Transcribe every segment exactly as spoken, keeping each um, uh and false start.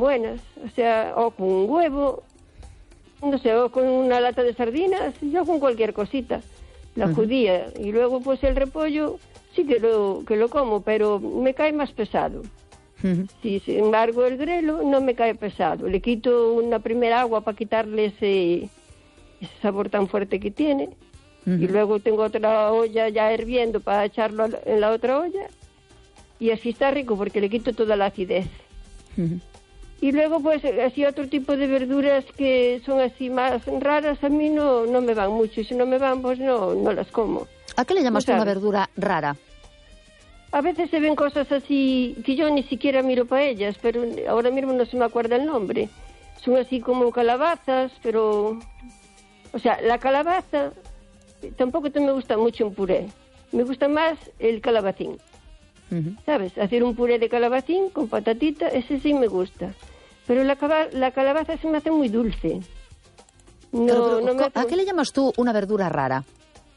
buenas. O sea, o con un huevo, no sé, o con una lata de sardinas, yo con cualquier cosita. La uh-huh. judía. Y luego, pues, el repollo sí que lo, que lo como, pero me cae más pesado. Uh-huh. Sí, sin embargo, el grelo no me cae pesado. Le quito una primera agua para quitarle ese, ese sabor tan fuerte que tiene. Uh-huh. Y luego tengo otra olla ya hirviendo para echarlo en la otra olla. Y así está rico porque le quito toda la acidez. Uh-huh. Y luego, pues, así otro tipo de verduras que son así más raras, a mí no, no me van mucho. Y si no me van, pues no, no las como. ¿A qué le llamas tú una verdura rara? A veces se ven cosas así que yo ni siquiera miro para ellas, pero ahora mismo no se me acuerda el nombre. Son así como calabazas, pero... O sea, la calabaza tampoco te me gusta mucho en puré. Me gusta más el calabacín. Uh-huh. ¿Sabes? Hacer un puré de calabacín con patatita, ese sí me gusta. Pero la, la calabaza se me hace muy dulce. No, pero, pero, no me hace... ¿A qué le llamas tú una verdura rara?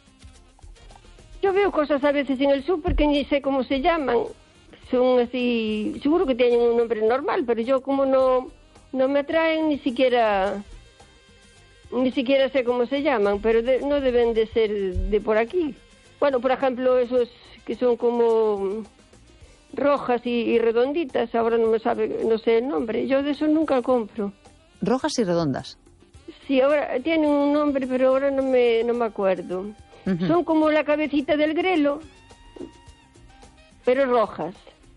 Yo veo cosas a veces en el súper que ni sé cómo se llaman. Son así... Seguro que tienen un nombre normal, pero yo como no, no me atraen, ni siquiera... Ni siquiera sé cómo se llaman, pero de, no deben de ser de por aquí. Bueno, por ejemplo, esos que son como... rojas y, y redonditas, ahora no me sabe, no sé el nombre. Yo de eso nunca compro. ¿Rojas y redondas? Sí, ahora tienen un nombre, pero ahora no me, no me acuerdo. Uh-huh. Son como la cabecita del grelo, pero rojas.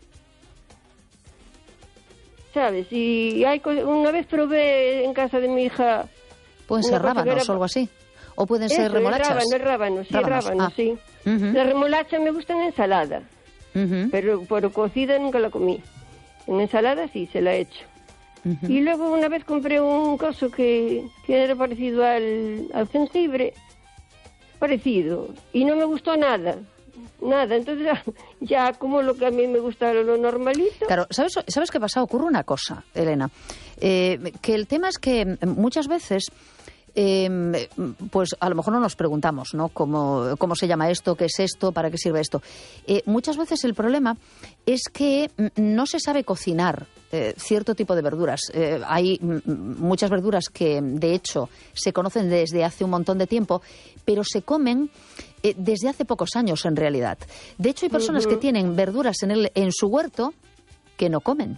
¿Sabes? Y hay una vez probé en casa de mi hija... ¿Pueden ser rábanos era... o algo así? ¿O pueden Eso, ser remolachas? Rábano, rábano, sí, rábanos, rábano, ah. sí. Uh-huh. La remolacha me gusta en ensalada. Uh-huh. Pero por cocida nunca la comí. En ensalada sí, se la he hecho. Uh-huh. Y luego una vez compré un coso que, que era parecido al, al jengibre, parecido, y no me gustó nada, nada. Entonces ya, ya como lo que a mí me gusta, lo normalito. Claro, ¿sabes, ¿sabes qué pasa? Ocurre una cosa, Elena, eh, que el tema es que muchas veces... Eh, pues a lo mejor no nos preguntamos, ¿no? ¿Cómo, cómo se llama esto? ¿Qué es esto? ¿Para qué sirve esto? Eh, muchas veces el problema es que no se sabe cocinar eh, cierto tipo de verduras. Eh, hay m- muchas verduras que, de hecho, se conocen desde hace un montón de tiempo, pero se comen eh, desde hace pocos años, en realidad. De hecho, hay personas uh-huh. que tienen verduras en, el, en su huerto que no comen.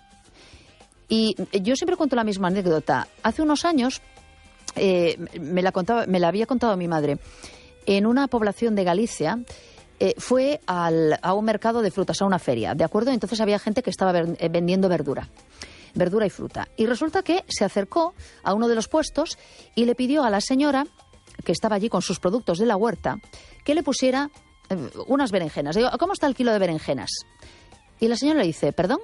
Y yo siempre cuento la misma anécdota. Hace unos años... Eh, me la contaba, me la había contado mi madre. En una población de Galicia eh, fue al, a un mercado de frutas, a una feria, ¿de acuerdo? Entonces había gente que estaba ver, eh, vendiendo verdura, verdura y fruta. Y resulta que se acercó a uno de los puestos y le pidió a la señora que estaba allí con sus productos de la huerta que le pusiera eh, unas berenjenas. Digo, ¿cómo está el kilo de berenjenas? Y la señora le dice, ¿perdón?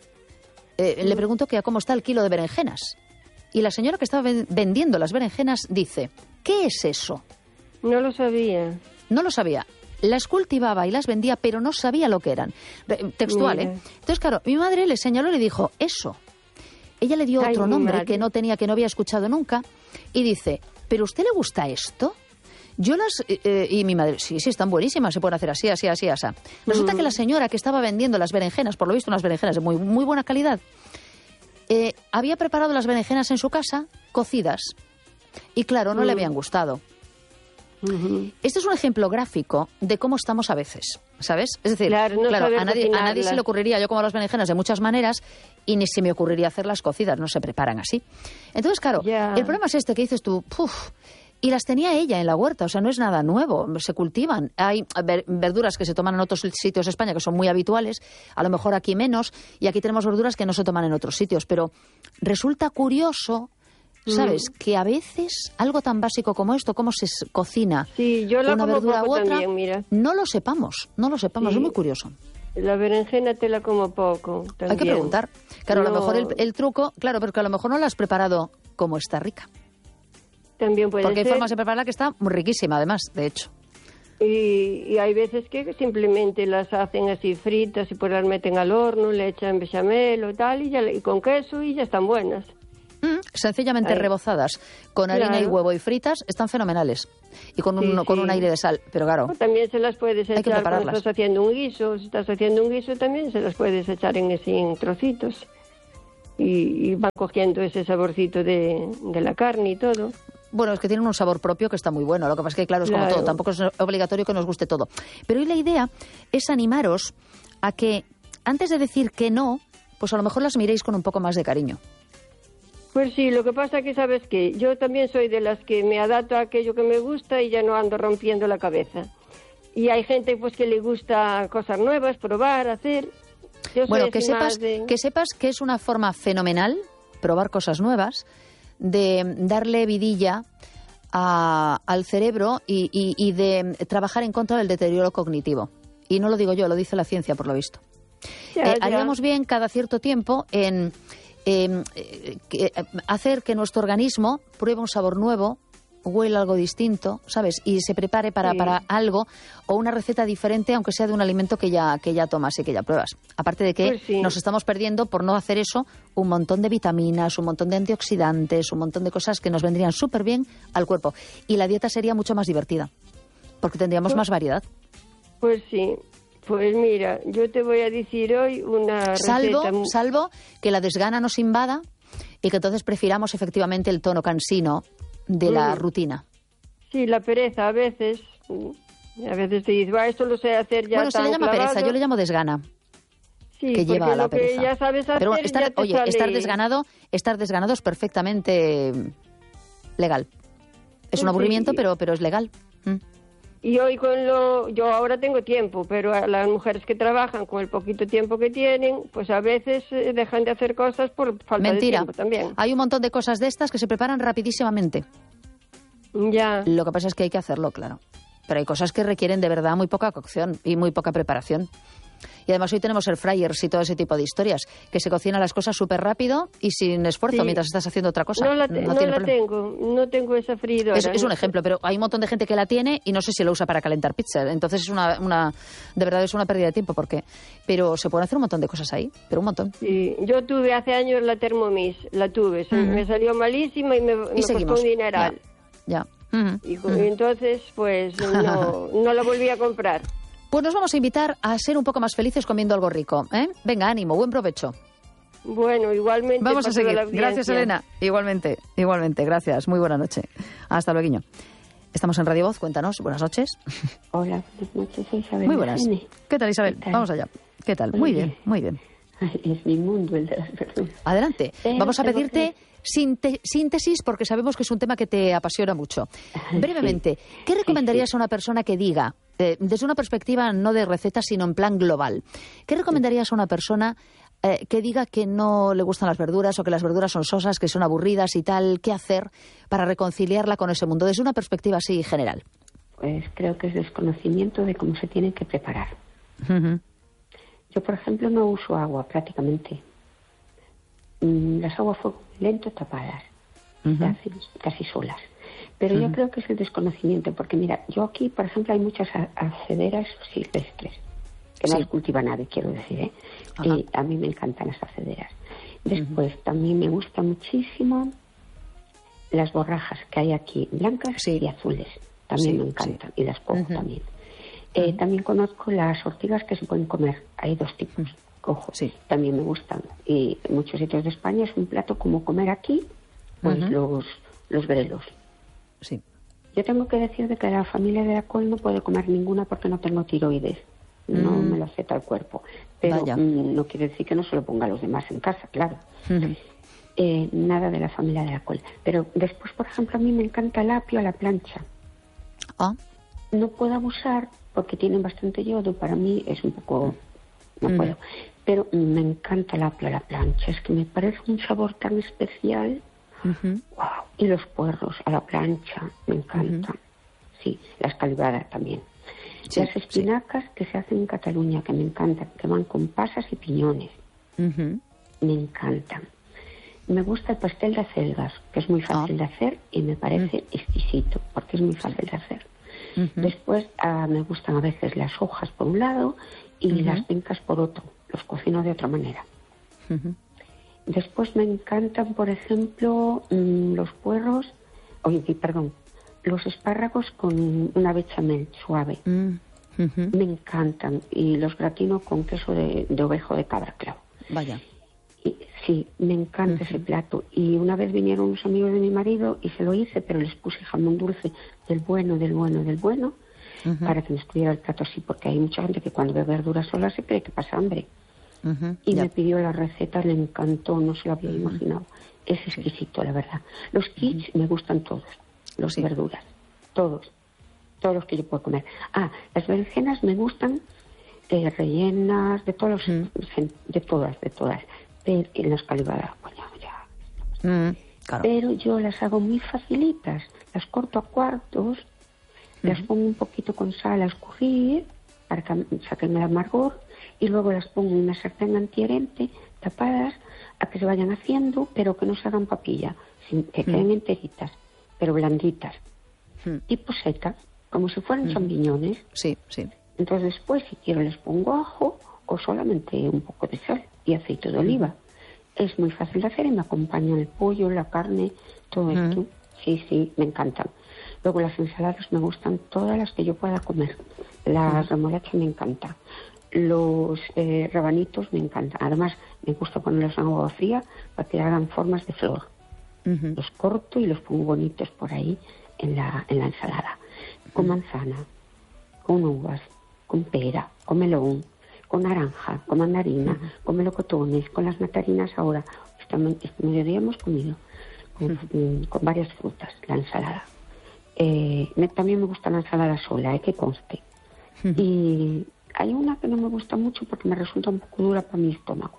Eh, le pregunto que a cómo está el kilo de berenjenas. Y la señora que estaba vendiendo las berenjenas dice, ¿qué es eso? No lo sabía. No lo sabía. Las cultivaba y las vendía, pero no sabía lo que eran. Textual, Mira. ¿eh? Entonces, claro, mi madre le señaló y le dijo, eso. Ella le dio Ay, otro nombre que no tenía, que no había escuchado nunca, y dice, ¿pero a usted le gusta esto? Yo las... Eh, y mi madre, sí, sí, están buenísimas, se pueden hacer así, así, así, así. Resulta mm. que la señora que estaba vendiendo las berenjenas, por lo visto unas berenjenas de muy, muy buena calidad, Eh, había preparado las berenjenas en su casa, cocidas, y claro, no mm. le habían gustado. Uh-huh. Este es un ejemplo gráfico de cómo estamos a veces, ¿sabes? Es decir, claro, no claro a, nadie, a nadie se le ocurriría, yo como las berenjenas de muchas maneras, y ni se me ocurriría hacerlas cocidas, no se preparan así. Entonces, claro, yeah. el problema es este que dices tú, puf, y las tenía ella en la huerta, o sea, no es nada nuevo, se cultivan. Hay ver, verduras que se toman en otros sitios de España que son muy habituales, a lo mejor aquí menos, y aquí tenemos verduras que no se toman en otros sitios, pero resulta curioso, ¿sabes?, mm. que a veces algo tan básico como esto, cómo se cocina sí, yo la una como verdura poco u otra, también, mira. no lo sepamos, no lo sepamos, sí. es muy curioso. La berenjena te la como poco, también. Hay que preguntar. Claro, no. a lo mejor el, el truco, claro, porque a lo mejor no la has preparado como está rica. También puede Porque ser. hay formas de prepararla que está muy riquísima, además, de hecho. Y, y hay veces que simplemente las hacen así fritas y pues las meten al horno, le echan bechamel o tal, y, ya, y con queso y ya están buenas. Mm, sencillamente Ahí. rebozadas con harina claro. y huevo y fritas, están fenomenales. Y con un, sí, con sí. un aire de sal, pero claro. O también se las puedes hay echar cuando estás haciendo un guiso. Si estás haciendo un guiso también se las puedes echar en, así, en trocitos. y, y van cogiendo ese saborcito de, de la carne y todo. Bueno, es que tienen un sabor propio que está muy bueno. Lo que pasa es que, claro, es Claro. como todo. Tampoco es obligatorio que nos guste todo. Pero hoy la idea es animaros a que, antes de decir que no, pues a lo mejor las miréis con un poco más de cariño. Pues sí, lo que pasa que sabes que yo también soy de las que me adapto a aquello que me gusta y ya no ando rompiendo la cabeza. Y hay gente pues que le gusta cosas nuevas, probar, hacer. Yo soy Bueno, que así sepas, más de... que sepas que es una forma fenomenal, probar cosas nuevas, de darle vidilla a- al cerebro y, y- y de trabajar en contra del deterioro cognitivo. Y no lo digo yo, lo dice la ciencia, por lo visto. Ya, Eh, ya. haríamos bien cada cierto tiempo en eh, eh, que- eh, hacer que nuestro organismo pruebe un sabor nuevo, huela algo distinto, ¿sabes? Y se prepare para, Sí. para algo o una receta diferente, aunque sea de un alimento que ya, que ya tomas y que ya pruebas. Aparte de que Pues sí. nos estamos perdiendo, por no hacer eso, un montón de vitaminas, un montón de antioxidantes, un montón de cosas que nos vendrían súper bien al cuerpo. Y la dieta sería mucho más divertida, porque tendríamos Pues- más variedad. Pues sí. Pues mira, yo te voy a decir hoy una Salvo, receta... mu- salvo que la desgana nos invada y que entonces prefiramos efectivamente el tono cansino de la Mm. rutina. Sí, la pereza a veces. mm, A veces te dices, va, esto lo sé hacer ya Bueno, se tan le llama clavado". pereza, yo le llamo desgana, Sí, que lleva porque a la lo que pereza. ya sabes hacer Pero bueno, estar, ya te oye, sale- estar desganado, estar desganado es perfectamente legal. Es un Sí, aburrimiento, sí. pero, pero es legal. Mm. Y hoy con lo... Yo ahora tengo tiempo, pero a las mujeres que trabajan con el poquito tiempo que tienen, pues a veces eh, dejan de hacer cosas por falta Mentira. de tiempo también. Hay un montón de cosas de estas que se preparan rapidísimamente. Ya. Lo que pasa es que hay que hacerlo, claro. Pero hay cosas que requieren de verdad muy poca cocción y muy poca preparación. Y además hoy tenemos air fryers y todo ese tipo de historias, que se cocinan las cosas súper rápido y sin esfuerzo Sí. mientras estás haciendo otra cosa. No la, te- no tiene la problema. tengo, no tengo esa freidora. Es, es un no. ejemplo, pero hay un montón de gente que la tiene y no sé si lo usa para calentar pizza. Entonces es una, una de verdad es una pérdida de tiempo, porque pero se pueden hacer un montón de cosas ahí, pero un montón. Sí, yo tuve hace años la Thermomix, la tuve, se- Ujú. me salió malísima y me, me Y costó seguimos. un dineral. Ya. ya. Ujú. Y, co- Ujú. y entonces, pues, no, no la volví a comprar. Pues nos vamos a invitar a ser un poco más felices comiendo algo rico, ¿eh? Venga, ánimo, buen provecho. Bueno, igualmente. Vamos a para toda seguir. la audiencia. Gracias, Elena. Igualmente, igualmente. Gracias. Muy buena noche. Hasta luego. Estamos en Radio Voz. Cuéntanos. Buenas noches. Hola, buenas noches, soy Isabel. Muy buenas. Jaime. ¿Qué tal, Isabel? ¿Qué tal? Vamos allá. ¿Qué tal? Muy Muy bien. bien, muy bien. Ay, es mi mundo el de las verduras. Adelante. Pero Vamos a tengo pedirte sinte- síntesis porque sabemos que es un tema que te apasiona mucho. Brevemente, ¿qué recomendarías a una persona que diga, eh, desde una perspectiva no de receta, sino en plan global, ¿qué recomendarías a una persona eh, que diga que no le gustan las verduras o que las verduras son sosas, que son aburridas y tal? ¿Qué hacer para reconciliarla con ese mundo desde una perspectiva así general? Pues creo que es desconocimiento de cómo se tienen que preparar. Ujú. Yo, por ejemplo, no uso agua prácticamente. Mm, Las aguas fuego lento tapadas, Ujú. se hacen casi solas. Pero yo creo que es el desconocimiento, porque mira, yo aquí, por ejemplo, hay muchas a- acederas silvestres, que no Sí. las cultiva nadie, quiero decir, ¿eh? Ajá. Y a mí me encantan las acederas. Después, también me gusta muchísimo las borrajas que hay aquí, blancas Sí. y azules. También Sí, me encantan, sí. y las cojo Ujú. también. Eh, También conozco las ortigas que se pueden comer. Hay dos tipos. Cojo. Sí. También me gustan. Y en muchos sitios de España es un plato como comer aquí, pues Ujú. los, los grelos. Sí. Yo tengo que decir de que la familia de la col no puede comer ninguna porque no tengo tiroides. No Mm. me lo acepta el cuerpo. Pero Vaya. mm, no quiere decir que no se lo ponga a los demás en casa, claro. Ujú. Eh, nada de la familia de la col. Pero después, por ejemplo, a mí me encanta el apio a la plancha. Ah, No puedo abusar porque tienen bastante yodo. Para mí es un poco... No Mm. puedo. Pero me encanta el apio a la plancha. Es que me parece un sabor tan especial. ujú. Wow. Y los puerros a la plancha, me encantan. Sí, las calibradas también. Sí, las espinacas que se hacen en Cataluña, que me encantan, que van con pasas y piñones, Ujú. me encantan. Me gusta el pastel de acelgas, que es muy fácil Ah. de hacer y me parece exquisito, porque es muy fácil de hacer. Ujú. Después ah, me gustan a veces las hojas por un lado y Ujú. las pencas por otro. Los cocino de otra manera. Ujú. Después me encantan, por ejemplo, mm, los puerros, oye, sí, perdón, los espárragos con una bechamel suave. Mm. Ujú. Me encantan. Y los gratino con queso de, de oveja o de cabra, claro. Vaya. Y, sí, me encanta uh-huh. ese plato. Y una vez vinieron unos amigos de mi marido y se lo hice, pero les puse jamón dulce del bueno, del bueno, del bueno, uh-huh. para que no estuviera el plato así, porque hay mucha gente que cuando ve verduras solas se cree que pasa hambre. Uh-huh. Y yeah. me pidió la receta, le encantó, no se lo había uh-huh. imaginado. Es exquisito, sí. la verdad. Los quiches uh-huh. me gustan todos, los sí. de verduras, todos, todos los que yo puedo comer. Ah, las berenjenas me gustan eh, rellenas, de todos, uh-huh. de todas, de todas. Pero en las calibradas, pues ya, ya. Uh-huh. Claro. Pero yo las hago muy facilitas, las corto a cuartos, uh-huh. las pongo un poquito con sal a escurrir para que saquenme el amargor y luego las pongo en una sartén antiadherente, tapadas, a que se vayan haciendo, pero que no se hagan papilla, sin, que uh-huh. queden enteritas, pero blanditas, uh-huh. tipo setas, como si fueran uh-huh. champiñones. Sí, sí. Entonces después, si quiero, les pongo ajo o solamente un poco de sal y aceite de oliva. Uh-huh. Es muy fácil de hacer y me acompaña el pollo, la carne, todo uh-huh. esto. Sí, sí, me encantan. Luego las ensaladas me gustan todas las que yo pueda comer. Las uh-huh. remolachas me encantan. Los eh, rabanitos me encantan. Además, me gusta ponerlos en agua fría para que hagan formas de flor. Uh-huh. Los corto y los pongo bonitos por ahí en la, en la ensalada. Con uh-huh. manzana, con uvas, con pera, con melón, con naranja, con mandarina, uh-huh. con melocotones, con las nectarinas ahora. Este, este mediodía hemos comido con, uh-huh. con varias frutas, la ensalada. Eh, me, también me gusta la ensalada sola, eh, que conste. Uh-huh. Y hay una que no me gusta mucho porque me resulta un poco dura para mi estómago.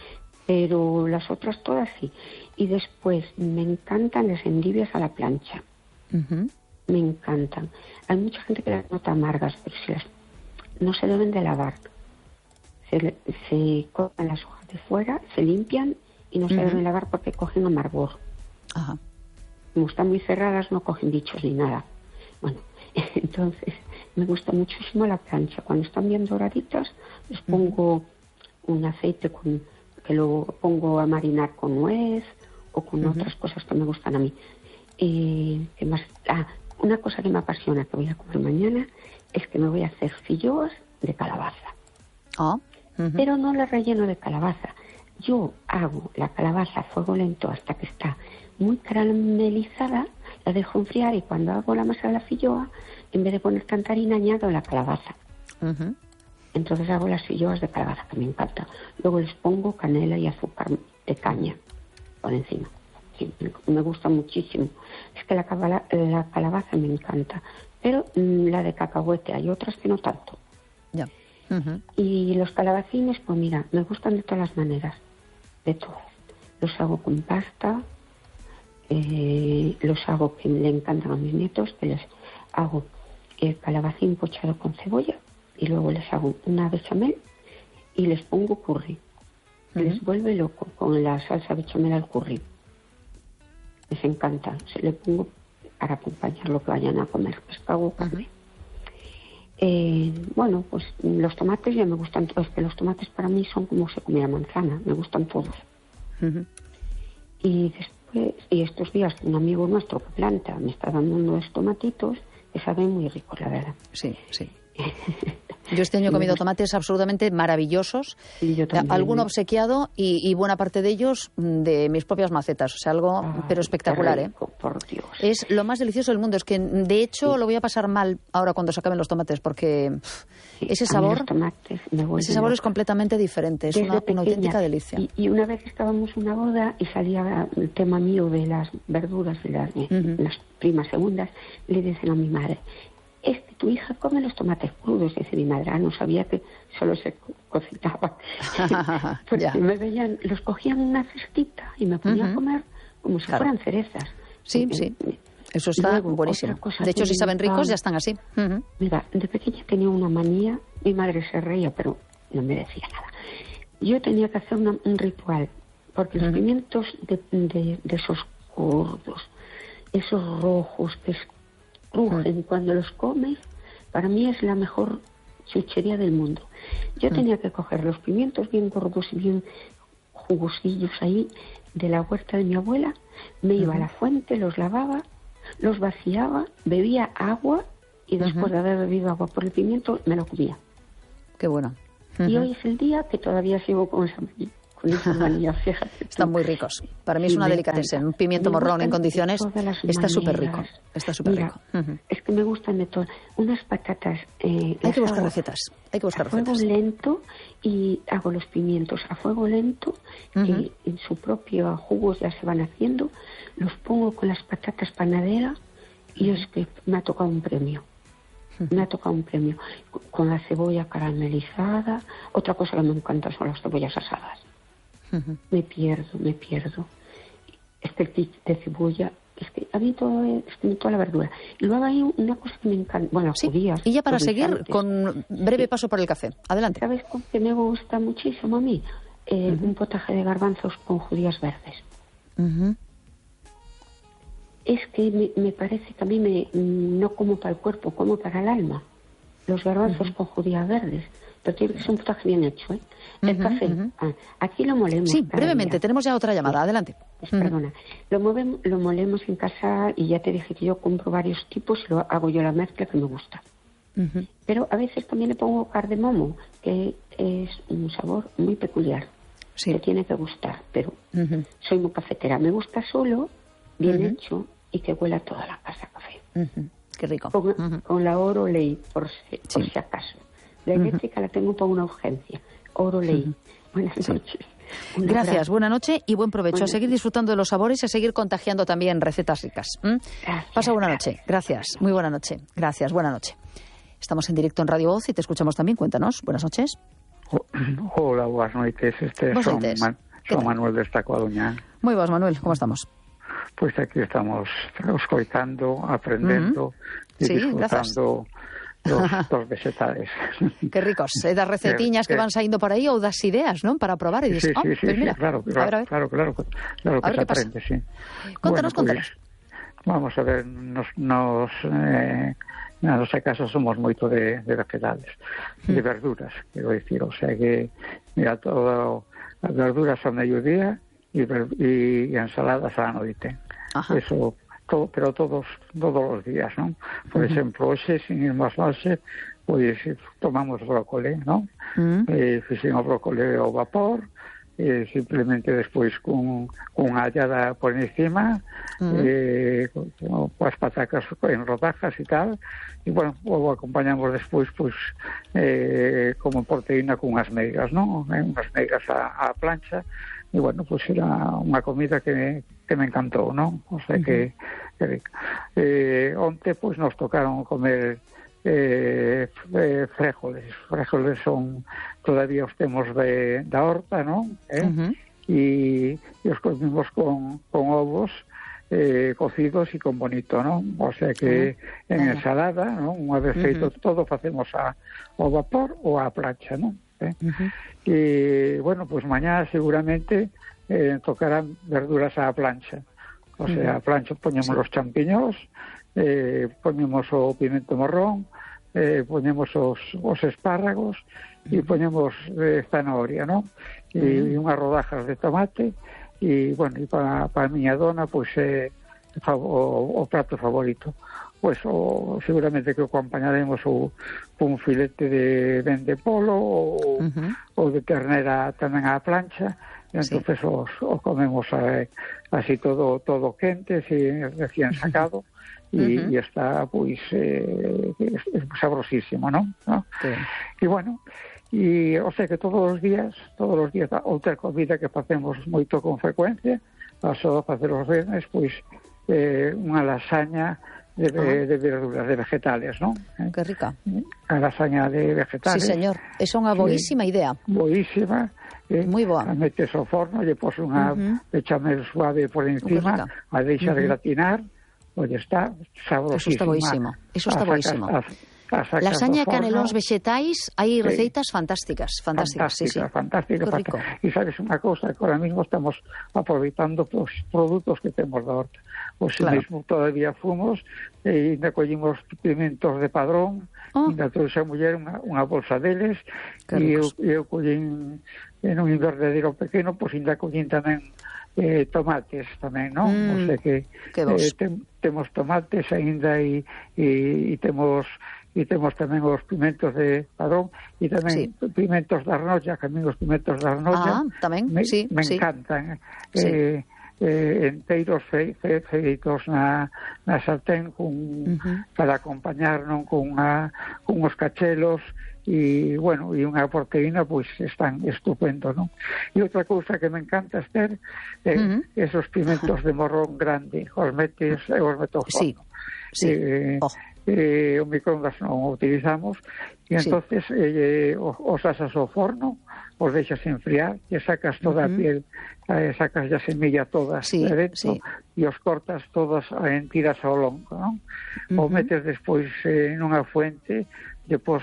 Pero las otras todas sí. Y después me encantan las endivias a la plancha. Uh-huh. Me encantan. Hay mucha gente que las nota amargas, pero si las, no se deben de lavar. Se, se cortan las hojas de fuera, se limpian y no uh-huh. se deben lavar porque cogen amargor. Uh-huh. Como están muy cerradas, no cogen bichos ni nada. Bueno, entonces me gusta muchísimo la plancha. Cuando están bien doraditas, les pongo uh-huh. un aceite con, que lo pongo a marinar con nuez o con uh-huh. otras cosas que me gustan a mí. Y ¿qué más? Ah, una cosa que me apasiona, que voy a comer mañana, es que me voy a hacer filloas de calabaza. Oh. Uh-huh. Pero no la relleno de calabaza. Yo hago la calabaza a fuego lento hasta que está muy caramelizada, la dejo enfriar y cuando hago la masa de la filloa, en vez de poner tanta harina, añado la calabaza. Uh-huh. Entonces hago las filloas de calabaza, que me encanta. Luego les pongo canela y azúcar de caña por encima. Sí, me gusta muchísimo. Es que la, cabala, la calabaza me encanta. Pero mmm, la de cacahuete, hay otras que no tanto. Ya. Yeah. Uh-huh. Y los calabacines, pues mira, me gustan de todas las maneras. De todas. Los hago con pasta. Eh, los hago que le encantan a mis nietos, que les hago el calabacín pochado con cebolla y luego les hago una bechamel y les pongo curry. Uh-huh. Les vuelve loco con la salsa bechamel al curry. Les encanta. Se le pongo para acompañar lo que vayan a comer, pescado o carne. Uh-huh. Eh, bueno, pues los tomates ya me gustan todos, que los tomates para mí son como se come la manzana, me gustan todos. Uh-huh. Y después, y estos días un amigo nuestro que planta me está dando unos tomatitos que saben muy ricos, la verdad. Sí, sí. Yo este año he comido tomates absolutamente maravillosos, alguno obsequiado y, y buena parte de ellos de mis propias macetas, o sea, algo ah, pero espectacular, rico, ¿eh? Por Dios. Es lo más delicioso del mundo, es que de hecho sí. lo voy a pasar mal ahora cuando se acaben los tomates porque sí, ese sabor ese sabor loca. Es completamente diferente, es una, una auténtica delicia. Y, y una vez estábamos en una boda y salía el tema mío de las verduras y las, uh-huh. las primas segundas, le dicen a mi madre: es que tu hija come los tomates crudos. Dice mi madre, ah, no sabía que solo se co- cocinaba. Porque me veían, los cogían en una cestita y me ponía uh-huh. a comer como si claro. fueran cerezas. Sí, y, sí. Eso está luego, buenísimo. De hecho, si saben ricos, ya están así. Uh-huh. Mira, de pequeña tenía una manía, mi madre se reía, pero no me decía nada. Yo tenía que hacer una, un ritual, porque uh-huh. los pimientos de, de, de esos gordos, esos rojos que crujen cuando los comes, para mí es la mejor chuchería del mundo. Yo mm. tenía que coger los pimientos bien gordos y bien jugosillos ahí de la huerta de mi abuela, me iba uh-huh. a la fuente, los lavaba, los vaciaba, bebía agua y después uh-huh. de haber bebido agua por el pimiento me lo comía. Qué bueno. Uh-huh. Y hoy es el día que todavía sigo con esa, con ponéis en vanilla, fíjate. Están muy ricos. Para mí es Sí, una me delicatessen. encanta. Un pimiento Me morrón en gustan condiciones de todas las está súper rico. maneras. Está súper Mira, rico. Uh-huh. es que me gustan de todas. Unas patatas... Eh, Hay que buscar hago recetas. Hay que buscar a fuego recetas. lento y hago los pimientos a fuego lento Uh-huh. y en su propio jugo ya se van haciendo. Los pongo con las patatas panaderas y es que me ha tocado un premio. Me ha tocado un premio. Con la cebolla caramelizada. Otra cosa que me encanta son las cebollas asadas. Uh-huh. Me pierdo, me pierdo. Este kit de cebolla, es que a mí todo es que toda la verdura. Y luego hay una cosa que me encanta, bueno, las Sí. judías. Y ya para los seguir, guisantes. con breve paso por el café. Adelante. ¿Sabes con qué me gusta muchísimo a mí? Eh, Uh-huh. Un potaje de garbanzos con judías verdes. Uh-huh. Es que me, me parece que a mí me, no como para el cuerpo, como para el alma. Los garbanzos uh-huh. con judías verdes. Pero tiene que ser un potaje bien hecho, ¿eh? El Uh-huh, café. uh-huh. Ah, aquí lo molemos. Sí, cada brevemente. día. Tenemos ya otra llamada. Sí. Adelante. Pues, perdona. Lo, movemos, lo molemos en casa y ya te dije que yo compro varios tipos y lo hago yo la mezcla que me gusta. Uh-huh. Pero a veces también le pongo cardamomo, que es un sabor muy peculiar. Sí. Que tiene que gustar, pero Uh-huh. soy muy cafetera. Me gusta solo, bien Uh-huh. hecho y que huela toda la casa a café. Uh-huh. Qué rico. Con, Uh-huh. con la Oro Ley, por si, por Sí. si acaso. La eléctrica uh-huh. la tengo para una urgencia. Oro Ley. Uh-huh. Buenas Sí. noches. Un Gracias, abrazo. buena noche y buen provecho. Buenas A seguir disfrutando de los sabores y a seguir contagiando también recetas ricas. ¿Mm? Gracias, Pasa buena gracias. noche. Gracias. Muy buena noche. Gracias, buena noche. Estamos en directo en Radio Voz y te escuchamos también. Cuéntanos. Buenas noches. Hola, boas noites. Este Boas son, noites. Man, Que son tal? Manuel desta Coruña. Muy buenas, Manuel. ¿Cómo estamos? Pois aquí estamos escoitando, aprendendo Uh-huh. e Sí, disfrutando dos, dos vegetales. Qué ricos. Eh, das recetiñas que que- van saindo por aí ou das ideas, ¿non? Para probar e dices, Sí, oh, sí, sí, pues sí, mira, claro, a ver, claro, a ver. claro, claro, claro A que ver se qué pasa. aprende, sí. Cuéntanos, Bueno, cuéntanos. pues, vamos a ver, nos, nos eh, na nosa casa somos moito de, de vegetales, Mm. de verduras, quero dicir, o sea que, mira, todo, as verduras ao mediodía e, ver, e ensaladas á noite. Ajá. Eso, todo, pero todos todos os días, non? Por Uh-huh. exemplo, hoxe, sin ir máis longe, pois tomamos brócoli, non? Mm. Eh, fixen o brócoli ao vapor, eh, simplemente despois cun, cun allada por encima, Mm. eh, co- coas patacas en rodajas e tal, e bueno, o acompañamos despois pois eh, como proteína cunhas meigas, non? Eh, unhas meigas á, á plancha, e bueno, pois era unha comida que me, que me encantou, non? O sea que, que rica. Eh, onte pois nos tocaron comer eh, eh, fréjoles. Fréjoles son, todavía os temos de, da horta, non? Eh? Uh-huh. E, e os comimos con, con ovos eh, cocidos e con bonito, non? O sea que Ah, en vaya. ensalada, non? Unha vez feito Ujú. todo facemos a, ao vapor ou á plancha, non? Eh? Uh-huh. E, bueno, pues mañá seguramente eh, tocarán verduras á plancha. O sea, a plancha poñemos Sí. os champiñóns, eh, poñemos o pimento morrón, eh, poñemos os, os espárragos e poñemos eh, zanahoria, non? E Mm. unhas rodajas de tomate e, bueno, e para, para a miña dona, pois é eh, o, o prato favorito. Pois o, seguramente que o acompañaremos o, un filete de ben de polo ou, Uh-huh. ou de ternera tamén á plancha, e Sí. entonces os, os comemos eh, así todo todo quente, así, recién sacado, e, Uh-huh. e está pois eh, es, es sabrosísimo, non? ¿No? Qué ben. E bueno, e o sea que todos os días, todos os días, outra comida que facemos moito con frecuencia, a só facer os viernes, pois eh, unha lasaña de, Ah. de verduras, de vegetales, non? Eh? Qué rica. A lasaña de Sí, vegetales. señor. É unha Sí. boísima idea. Boísima. Eh, Moi boa. A metes ao forno, lle pos unha Ujú. bechamel suave por encima, rica. a deixa de Ujú. gratinar, oye, está sabrosísima. Eso está boísimo. Eso está A sacas- boísimo. a- a sacas Lasaña, do forno. canelóns, vexetais, hai Sí. receitas fantásticas, fantásticas, sí, sí. Fantástica, Qué fantástica. rico. E sabes unha cousa, que ahora mismo estamos aproveitando os produtos que temos da horta. O si Claro. mesmo todavía fomos e ainda collimos pimentos de padrón, Oh. ainda trouxe a muller unha, unha bolsa deles, Qué e eu, ricos. eu collín en un invernadero pequeno, pois ainda collín tamén eh, tomates tamén, non? Mm, O sea que que bons. eh, tem, temos tomates aínda e, e, e temos e temos tamén os pimentos de padrón e tamén sí. pimentos da Arnolla, que a mí os pimentos da Arnolla ah, tamén, me, sí, me sí. encantan. Sí. Eh, eh, enteiros fe, fe, feitos na, na sartén con, uh-huh. para acompañar non con, unha, con os cachelos e, bueno, e unha proteína, pois están estupendo, non? E outra cousa que me encanta, Esther, eh, uh-huh. esos pimentos de morrón grande, os metes e os meto ao forno. Sí, sí. Eh, oh. eh, o microondas non o utilizamos e entonces sí. eh, os, os asas ao forno, os deixas enfriar e sacas toda uh-huh. a piel, eh, sacas a semilla toda sí, de dentro sí. e os cortas todas en tiras ao longo, non? Uh-huh. O metes despois eh, nunha fuente, depois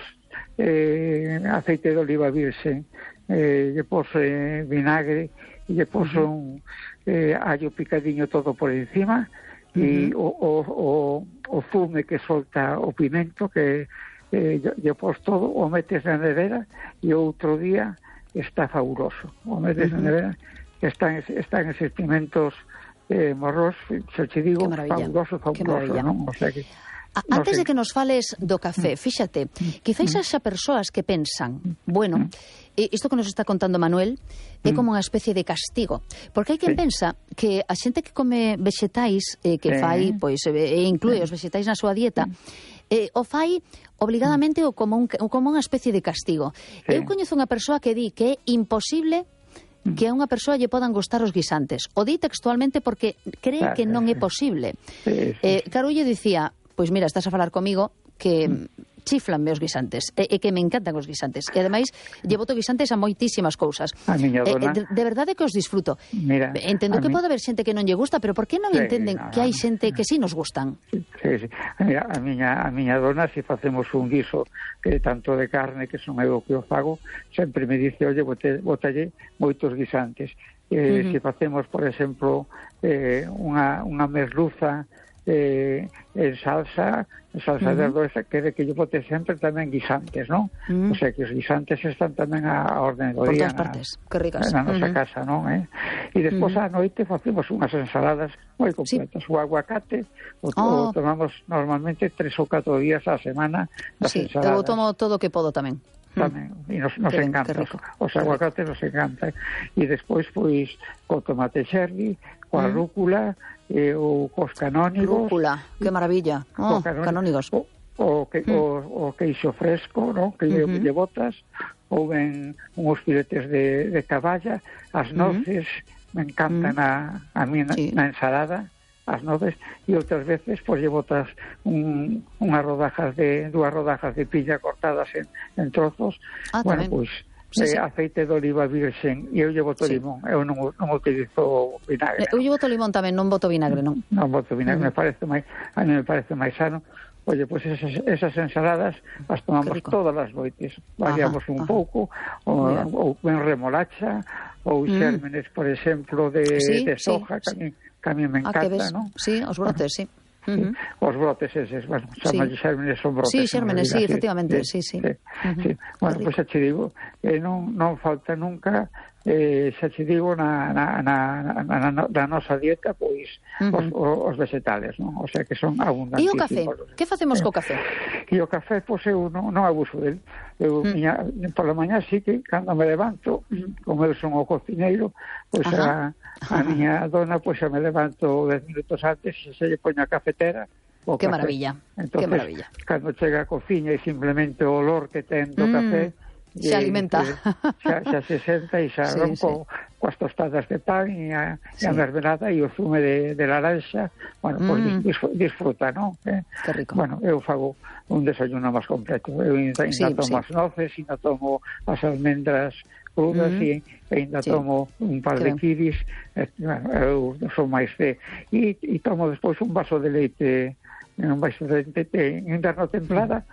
eh, aceite de oliva virgen, eh, depois eh, vinagre e depois uh-huh. un eh, allo picadiño todo por encima e uh-huh. o, o, o, o fume que solta o pimento que eh, depois todo o metes na nevera e outro día está fabuloso. O metes uh-huh. na nevera, están, están eses pimentos eh, morros, se te digo, fabuloso, fabuloso, non? O sea que antes de que nos fales do café, fíxate, quizáis haxa persoas que pensan, bueno, isto que nos está contando Manuel é como unha especie de castigo, porque hai quen pensa que a xente que come vexetais, eh, que fai, pois, e inclúe os vexetais na súa dieta, eh, o fai obligadamente ou como, un, como unha especie de castigo. Eu coñezo unha persoa que di que é imposible que a unha persoa lle podan gustar os guisantes. O di textualmente porque cree que non é posible. Eh, claro, lle dicía, pois mira, estás a falar comigo que chiflanme os guisantes, e, e que me encantan os guisantes. E ademais, lle boto guisantes a moitísimas cousas. A miña dona... Eh, de, de verdade que os disfruto. Mira, entendo que mi... pode haber xente que non lle gusta, pero por que non sí, entenden no, que hai xente que sí nos gustan? Sí, sí. Mira, a miña, a miña dona, se si facemos un guiso que tanto de carne, que son eu que o fago, sempre me dice, oye, bote, botalle moitos guisantes. Eh, uh-huh. Se si facemos, por exemplo, eh, unha, unha merluza eh, en salsa, en salsa uh-huh. de ardoza, que de que yo bote sempre tamén guisantes, non? Uh-huh. O sea, que os guisantes están tamén a orden do día na, que ricas. na nosa uh-huh. casa, non? Eh? E despois uh-huh. á noite facemos unhas ensaladas moi completas. Sí. O aguacate o, oh. o tomamos normalmente tres ou catro días á semana das sí, ensaladas. Eu tomo todo o que podo tamén. Tamén, e nos, nos encanta os, os aguacates nos encanta e despois pois co tomate cherry, coa mm. rúcula e o cos canónigos. Rúcula, que maravilla. Oh, canónigos. O, o, que, mm. o, o queixo fresco, ¿no? Que lle, uh-huh. lle botas, ou ben uns filetes de, de caballa, as noces, uh-huh. me encantan uh-huh. a, a mí na, sí. na ensalada, as noces, e outras veces pois lle botas un, unhas rodajas de dúas rodajas de pilla cortadas en, en trozos. Ah, bueno, pois sí, sí. aceite de oliva virgen e eu lle boto sí. limón. Eu non, non utilizo vinagre. Eu lle boto limón tamén, non boto vinagre, non? Non boto vinagre, uh-huh. me parece máis, a mí me parece máis sano. Oye, pois pues esas, esas ensaladas as tomamos todas as noites. Variamos ajá, un ajá. pouco, ou, ou ben remolacha, ou mm. xérmenes, por exemplo, de, sí, de soja, sí, que, a mí, que a mí me encanta, ah, ¿no? Sí, os brotes, sí. Uh-huh. Sí, os brotes eses, bueno, chaman sí. xérmenes, son brotes. Sí, xérmenes, sí, efectivamente, sí, sí. sí. sí. Uh-huh. sí. Bueno, pois pues, xa che digo, eh, non, non falta nunca, eh, xa che digo, na, na, na, na, na, na nosa dieta, pois, uh-huh. os, os vegetales, non? O sea, que son abundantísimos. E o café? Que facemos co café? E o café, pois, eu non, non abuso del. Eu, uh-huh. miña, por la mañá, sí que, cando me levanto, como eu son o cociñeiro, pois, a, a miña dona, pois, me levanto dez minutos antes e se lle poño a cafetera. O que café. Maravilla, entonces, que maravilla. Cando chega a cociña e simplemente o olor que ten do mm, café se e, alimenta e, xa, xa se senta e xa sí, rompo sí. coas tostadas de pan e a, sí. a mermelada e o zume de, de laranxa, bueno, mm. pois pues disfruta, non? Eh? Que rico. Bueno, eu fago un desayuno máis completo, eu ainda sí, tomo sí. as noces, ainda tomo as almendras crudas mm. e ainda sí. tomo un par que de kiwis, eh, bueno, eu son máis de e, e tomo despois un vaso de leite un vaso de leite en inverno templada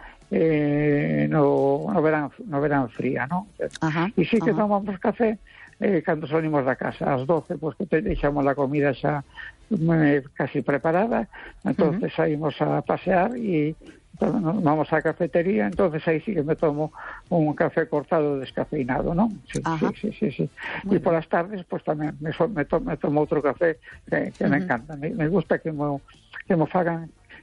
eh, no, no, verán, no verán fría, non? E si que tomamos café eh, cando salimos da casa ás doce, pois que te deixamos a comida xa eh, casi preparada, entonces uh-huh. saímos a pasear e vamos á cafetería, entonces aí sí que me tomo un café cortado descafeinado, non? Sí, sí, sí, sí, sí. E por as tardes, pois pues, tamén me, so, me, to, me tomo outro café que, que uh-huh. me encanta. Me, me gusta que mo, que mo fagan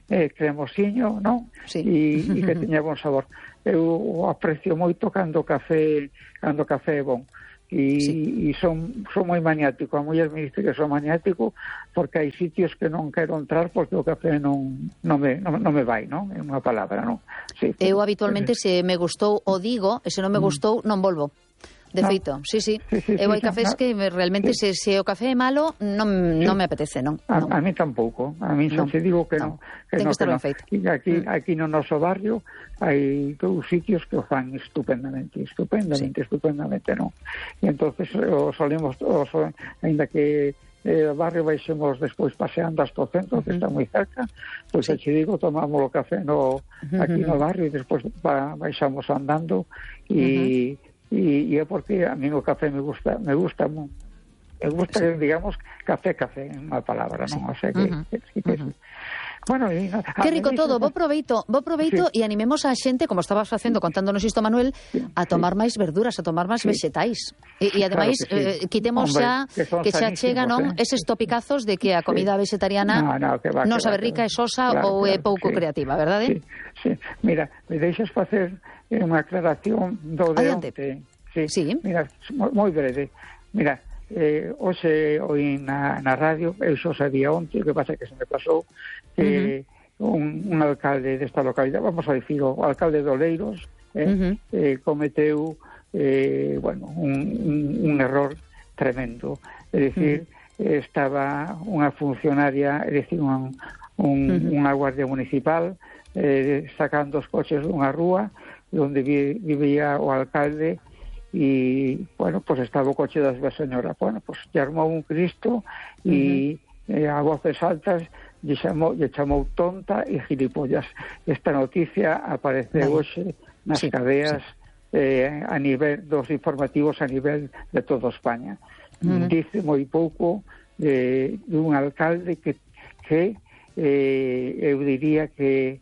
eh, cremosiño, non? Sí. E, e que teña bon sabor. Eu aprecio moito cando o café, cando o café é bon. E, sí. e son, son moi maniático. A muller me dice que son maniático porque hai sitios que non quero entrar porque o café non, non, me, non, non me vai, non? É unha palabra, non? Sí. Eu habitualmente se me gustou o digo e se non me gustou non volvo. De no. feito, sí, sí. sí, sí eu hai sí, cafés no. que realmente sí. se, se o café é malo non, sí. non me apetece, non? A, non. a mí tampouco. A mí xa no. se digo que non. No. Que Ten no, que estar ben feito. E aquí, mm. aquí no noso barrio hai dous sitios que o fan estupendamente, estupendamente, sí. estupendamente, non? E entonces o solemos, o, ainda que eh, o barrio baixemos despois paseando hasta o centro, uh-huh. que está moi cerca, pois sí. te digo, tomamos o café no, aquí uh-huh. no barrio e despois ba, baixamos andando e... Uh-huh. E, e é porque a mí o café me gusta, me gusta, me gusta, sí. digamos, café, café, en unha palabra, non? Sí. O sea que, uh-huh. que, que, que uh-huh. Bueno, e, no, que rico todo, vos proveito, vos proveito sí. e animemos a xente, como estabas facendo contándonos isto, Manuel, a tomar sí. máis verduras, a tomar máis sí. vegetais. E, e ademais, claro que sí. eh, quitemos xa que, que xa chega, non, eh? eses topicazos de que a comida sí. vegetariana no, no, que va, non sabe rica, é sosa claro, ou é claro, pouco sí. creativa, verdade? Sí, sí. Mira, me deixas facer unha aclaración do de onte. Sí. sí. Mira, moi breve. Mira, eh, hoxe oí na, na radio, eu xo sabía onte, o que pasa que se me pasou, que uh-huh. un, un alcalde desta localidade, vamos a dicir, o alcalde de Oleiros, eh, uh-huh. eh, cometeu eh, bueno, un, un, un error tremendo. É dicir, uh-huh. estaba unha funcionaria, é dicir, un, un, uh-huh. unha guardia municipal eh, sacando os coches dunha rúa onde vi, vivía o alcalde e, bueno, pues estaba o coche da súa señora. Bueno, pues lle armou un Cristo e uh-huh. eh, a voces altas lle chamou, lle chamou tonta e gilipollas. Esta noticia apareceu hoxe nas sí, cadeas sí. Eh, a nivel dos informativos a nivel de toda España. Uh-huh. Dice moi pouco de, de un alcalde que, que eh, eu diría que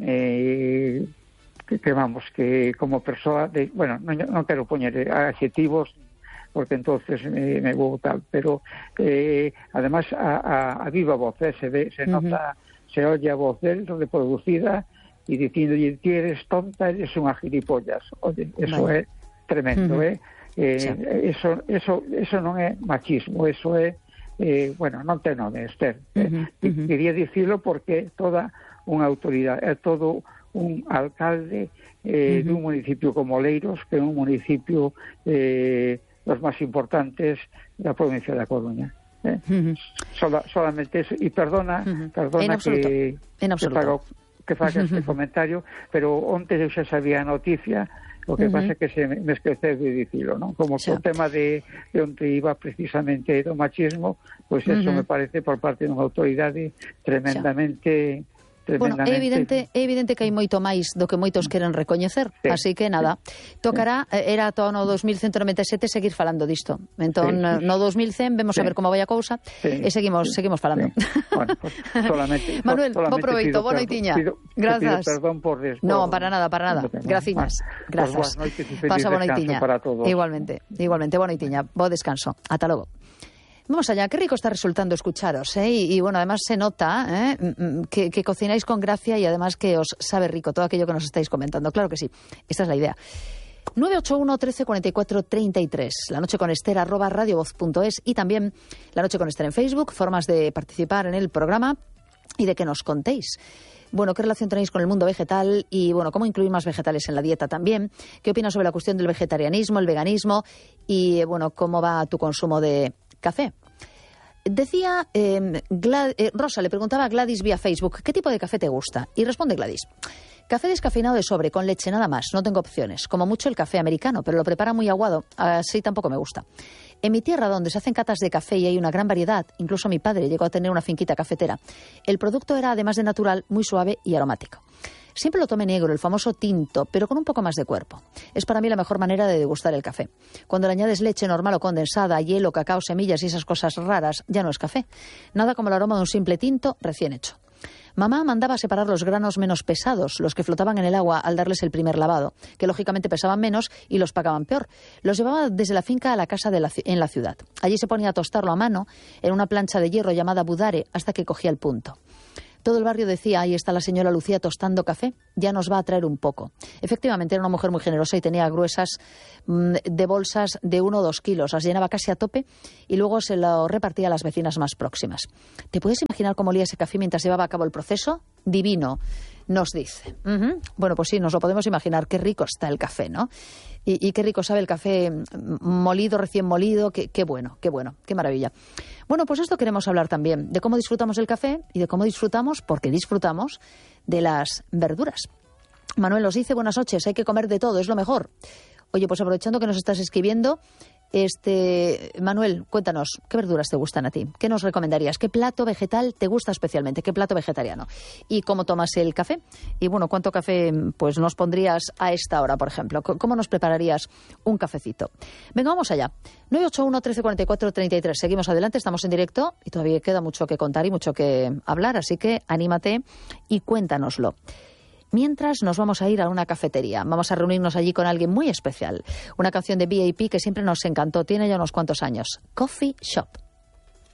eh, Que, que vamos, que como persoa de, bueno, non, non quero poñer adjetivos porque entonces me, me vou tal, pero eh, además a, a, a viva voz, eh, se ve, se nota, uh-huh. se oye a voz dentro de producida e dicindo, ti eres tonta, eres unha gilipollas. Oye, eso vale. é tremendo, uh-huh. eh? eh sí. eso, eso, eso non é machismo, eso é, eh, bueno, non ten nome, Esther. Uh-huh. Eh, uh-huh. Quería dicilo porque toda unha autoridade, é todo un alcalde eh, uh-huh. dun municipio como Oleiros, que é un municipio eh, dos máis importantes da provincia da Coruña. Eh? Uh-huh. Sola, solamente eso. E perdona, uh-huh. perdona que, que faga, que faga uh-huh. este comentario, pero onte eu xa sabía a noticia, o que uh-huh. pasa é que se me, me esqueceu de dicilo, non? Como sí. o tema de, de onde iba precisamente do machismo, pois pues eso uh-huh. me parece por parte dunha autoridade tremendamente... Sí. Bueno, é evidente, é evidente que hai moito máis do que moitos queren recoñecer, sí. así que nada, tocará, era todo no dos mil ciento noventa e sete seguir falando disto. Entón, sí. no dos mil cen vemos sí. a ver como vai a cousa sí. e seguimos sí. seguimos falando. Sí. Bueno, pues, solamente, Manuel, solamente bo proveito, boa noitiña. Grazas. Perdón por des, no, para nada, para nada. Graciñas. Grazas. Pues, pasa boa noitiña. Igualmente, igualmente, boa noitiña. Bo descanso. Ata logo. Vamos allá, qué rico está resultando escucharos, ¿eh? Y, y bueno, además se nota ¿eh? que, que cocináis con gracia y además que os sabe rico todo aquello que nos estáis comentando. Claro que sí, esta es la idea. nueve ocho uno, trece, cuarenta y cuatro, treinta y tres, la noche con Esther, arroba radiovoz punto es y también la noche con Esther en Facebook, formas de participar en el programa y de que nos contéis. Bueno, ¿qué relación tenéis con el mundo vegetal? Y, bueno, ¿cómo incluir más vegetales en la dieta también? ¿Qué opinas sobre la cuestión del vegetarianismo, el veganismo? Y, bueno, ¿cómo va tu consumo de café? Decía, eh, Glad- eh, Rosa le preguntaba a Gladys vía Facebook, ¿qué tipo de café te gusta? Y responde Gladys, café descafeinado de sobre, con leche, nada más, no tengo opciones. Como mucho el café americano, pero lo prepara muy aguado, así tampoco me gusta. En mi tierra, donde se hacen catas de café y hay una gran variedad, incluso mi padre llegó a tener una finquita cafetera, el producto era, además de natural, muy suave y aromático. Siempre lo tomé negro, el famoso tinto, pero con un poco más de cuerpo. Es para mí la mejor manera de degustar el café. Cuando le añades leche normal o condensada, hielo, cacao, semillas y esas cosas raras, ya no es café. Nada como el aroma de un simple tinto recién hecho. Mamá mandaba separar los granos menos pesados, los que flotaban en el agua al darles el primer lavado, que lógicamente pesaban menos y los pagaban peor. Los llevaba desde la finca a la casa de la, en la ciudad. Allí se ponía a tostarlo a mano en una plancha de hierro llamada budare hasta que cogía el punto. Todo el barrio decía, ahí está la señora Lucía tostando café, ya nos va a traer un poco. Efectivamente, era una mujer muy generosa y tenía gruesas mmm, de bolsas de uno o dos kilos. Las llenaba casi a tope y luego se lo repartía a las vecinas más próximas. ¿Te puedes imaginar cómo olía ese café mientras llevaba a cabo el proceso? Divino, nos dice. Uh-huh. Bueno, pues sí, nos lo podemos imaginar. Qué rico está el café, ¿no? Y, y qué rico sabe el café molido, recién molido. Qué, qué bueno, qué bueno, qué maravilla. Bueno, pues esto queremos hablar también, de cómo disfrutamos el café y de cómo disfrutamos, porque disfrutamos, de las verduras. Manuel nos dice, buenas noches, hay que comer de todo, es lo mejor. Oye, pues aprovechando que nos estás escribiendo, este Manuel, cuéntanos, ¿qué verduras te gustan a ti? ¿Qué nos recomendarías? ¿Qué plato vegetal te gusta especialmente? ¿Qué plato vegetariano? ¿Y cómo tomas el café? Y bueno, ¿cuánto café pues nos pondrías a esta hora, por ejemplo? ¿Cómo nos prepararías un cafecito? Venga, vamos allá. nueve ocho uno, trece cuarenta y cuatro, treinta y tres. Seguimos adelante, estamos en directo y todavía queda mucho que contar y mucho que hablar, así que anímate y cuéntanoslo. Mientras nos vamos a ir a una cafetería, vamos a reunirnos allí con alguien muy especial. Una canción de V I P que siempre nos encantó, tiene ya unos cuantos años. Coffee Shop.